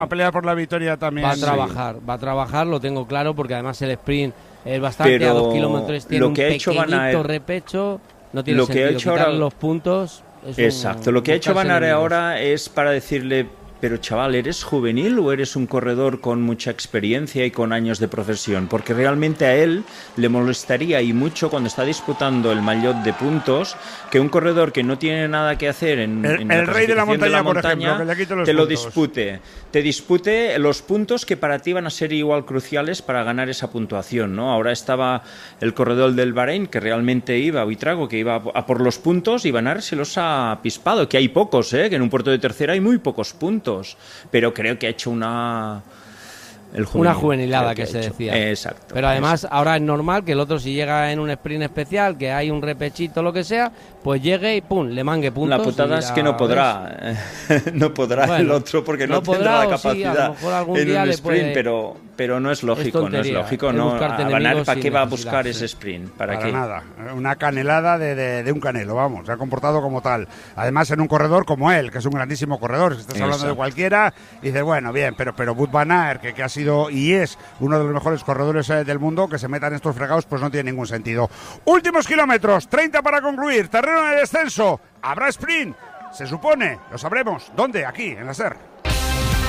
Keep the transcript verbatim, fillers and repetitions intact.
a pelear por la victoria también. Va a trabajar, sí. va a trabajar, lo tengo claro, porque además el sprint es bastante, pero a dos kilómetros tiene un pequeñito repecho, no tiene lo sentido que ha hecho quitar ahora, los puntos. Es exacto, un, lo que ha hecho Van Aert enemigos. ahora es para decirle... Pero chaval, ¿eres juvenil o eres un corredor con mucha experiencia y con años de profesión? Porque realmente a él le molestaría y mucho cuando está disputando el maillot de puntos que un corredor que no tiene nada que hacer en, el, en el la rey de la montaña, de la por montaña ejemplo, que le quite los te puntos. lo dispute. Te dispute los puntos que para ti van a ser igual cruciales para ganar esa puntuación, ¿no? Ahora estaba el corredor del Bahrein que realmente iba, Buitrago, que iba a por los puntos y Van Aert se los ha pispado, que hay pocos, ¿eh? Que en un puerto de tercera hay muy pocos puntos. Pero creo que ha hecho una... El juvenil, una juvenilada que, que se hecho. decía. Exacto. Pero además exacto. ahora es normal que el otro, si llega en un sprint especial, que hay un repechito, lo que sea, pues llegue y pum, le mangue puntos. La putada es que no podrá, no podrá bueno, el otro porque no, no podrá, tendrá la capacidad sí, a lo mejor algún en día un sprint, puede... pero, pero no es lógico, es tontería, no es lógico. No, a Van Aert, ¿para qué va a buscar ese sprint? ¿Para, Para qué? nada, una canelada de, de, de un canelo, vamos, se ha comportado como tal. Además en un corredor como él, que es un grandísimo corredor, si estás Exacto. hablando de cualquiera, y dices, bueno, bien, pero, pero Wout Van Aert, que, que ha sido y es uno de los mejores corredores eh, del mundo, que se metan estos fregados, pues no tiene ningún sentido. Últimos kilómetros, treinta para concluir, terreno en el descenso, habrá sprint, se supone, lo sabremos. ¿Dónde? Aquí, en la SER.